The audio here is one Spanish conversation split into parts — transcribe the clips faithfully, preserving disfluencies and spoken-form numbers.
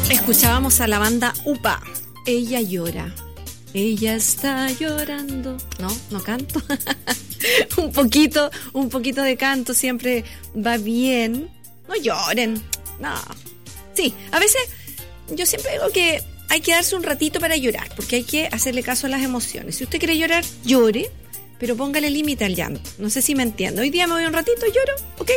Escuchábamos a la banda UPA. Ella llora. Ella está llorando. No, no canto. un poquito, un poquito de canto siempre va bien. No lloren. No. Sí, a veces yo siempre digo que hay que darse un ratito para llorar, porque hay que hacerle caso a las emociones. Si usted quiere llorar, llore, pero póngale límite al llanto. No sé si me entiende. Hoy día me voy un ratito, lloro, ok.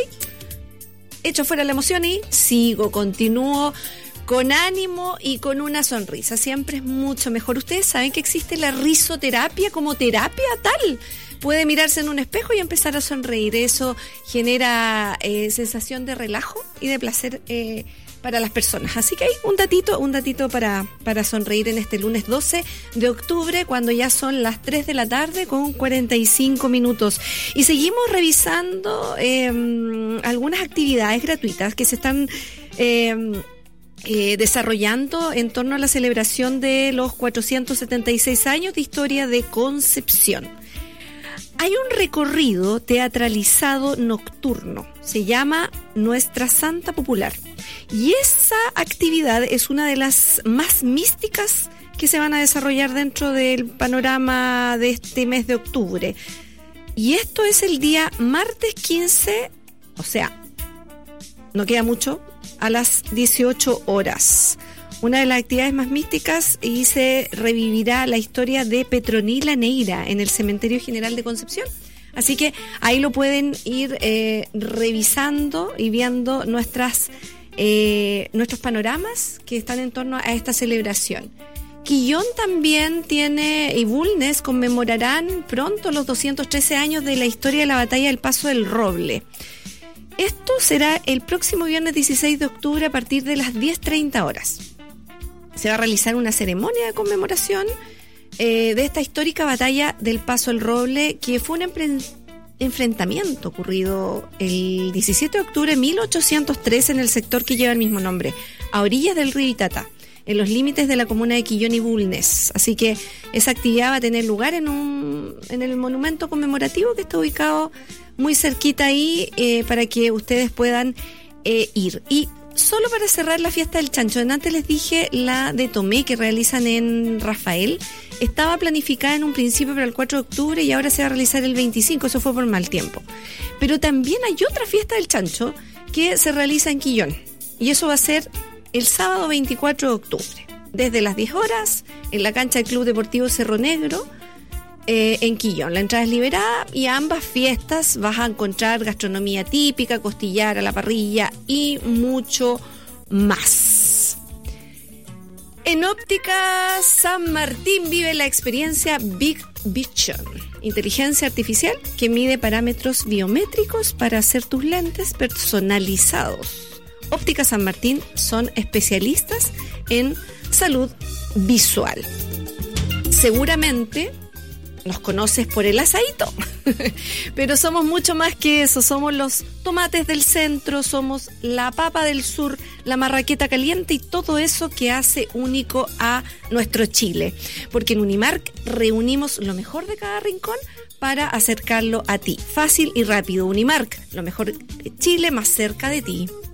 Echo fuera la emoción y sigo, continúo con ánimo y con una sonrisa. Siempre es mucho mejor. Ustedes saben que existe la risoterapia como terapia tal. Puede mirarse en un espejo y empezar a sonreír. Eso genera eh, sensación de relajo y de placer eh, para las personas. Así que hay un datito, un datito para, para sonreír en este lunes doce de octubre, cuando ya son las tres de la tarde con cuarenta y cinco minutos. Y seguimos revisando eh, algunas actividades gratuitas que se están Eh, Eh, desarrollando en torno a la celebración de los cuatrocientos setenta y seis años de historia de Concepción. Hay un recorrido teatralizado nocturno, se llama Nuestra Santa Popular, y esa actividad es una de las más místicas que se van a desarrollar dentro del panorama de este mes de octubre. Y esto es el día martes quince, o sea, no queda mucho, a las dieciocho horas. Una de las actividades más místicas, y se revivirá la historia de Petronila Neira en el Cementerio General de Concepción. Así que ahí lo pueden ir eh, revisando y viendo nuestras eh, nuestros panoramas que están en torno a esta celebración. Quillón también tiene, y Bulnes conmemorarán pronto los doscientos trece años de la historia de la batalla del Paso del Roble. Esto será el próximo viernes dieciséis de octubre a partir de las diez treinta horas. Se va a realizar una ceremonia de conmemoración eh, de esta histórica batalla del Paso del Roble, que fue un empre- enfrentamiento ocurrido el diecisiete de octubre de mil ochocientos trece en el sector que lleva el mismo nombre, a orillas del río Itata, en los límites de la comuna de Quillón y Bulnes. Así que esa actividad va a tener lugar en un en el monumento conmemorativo que está ubicado muy cerquita ahí, eh, para que ustedes puedan eh, ir. Y solo para cerrar la fiesta del chancho, antes les dije la de Tomé que realizan en Rafael, estaba planificada en un principio para el cuatro de octubre y ahora se va a realizar el veinticinco, eso fue por mal tiempo. Pero también hay otra fiesta del chancho que se realiza en Quillón, y eso va a ser el sábado veinticuatro de octubre, desde las diez horas, en la cancha del Club Deportivo Cerro Negro, Eh, en Quillón. La entrada es liberada y a ambas fiestas vas a encontrar gastronomía típica, costillar a la parrilla y mucho más. En Óptica San Martín vive la experiencia Big Vision, inteligencia artificial que mide parámetros biométricos para hacer tus lentes personalizados. Óptica San Martín son especialistas en salud visual. Seguramente nos conoces por el asadito, pero somos mucho más que eso. Somos los tomates del centro, somos la papa del sur, la marraqueta caliente y todo eso que hace único a nuestro Chile. Porque en Unimark reunimos lo mejor de cada rincón para acercarlo a ti. Fácil y rápido. Unimark, lo mejor de Chile más cerca de ti.